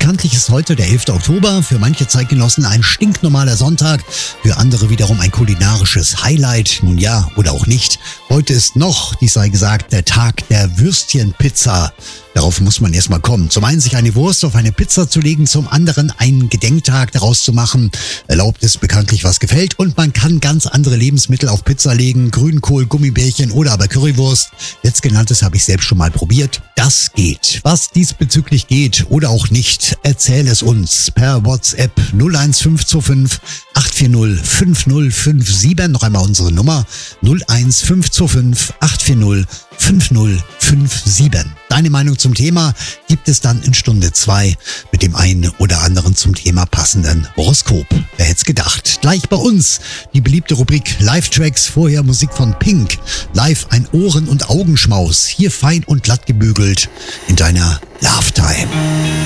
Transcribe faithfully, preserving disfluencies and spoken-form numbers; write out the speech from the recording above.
bekanntlich ist heute der elfte Oktober, für manche Zeitgenossen ein stinknormaler Sonntag, für andere wiederum ein kulinarisches Highlight. Nun ja, oder auch nicht. Heute ist noch, dies sei gesagt, der Tag der Würstchenpizza. Darauf muss man erstmal kommen. Zum einen sich eine Wurst auf eine Pizza zu legen, zum anderen einen Gedenktag daraus zu machen. Erlaubt ist bekanntlich, was gefällt, und man kann ganz andere Lebensmittel auf Pizza legen. Grünkohl, Gummibärchen oder aber Currywurst. Letztgenanntes habe ich selbst schon mal probiert. Das geht. Was diesbezüglich geht oder auch nicht, erzähl es uns per WhatsApp null eins fünf zwei fünf acht vier null fünf null fünf sieben. Noch einmal unsere Nummer null eins fünf zwei fünf acht vier null fünf null fünf sieben. Deine Meinung zum Thema gibt es dann in Stunde zwei mit dem einen oder anderen zum Thema passenden Horoskop. Wer hätte es gedacht? Gleich bei uns die beliebte Rubrik Live-Tracks, vorher Musik von Pink. Live ein Ohren- und Augenschmaus, hier fein und glatt gebügelt in deiner Love Time.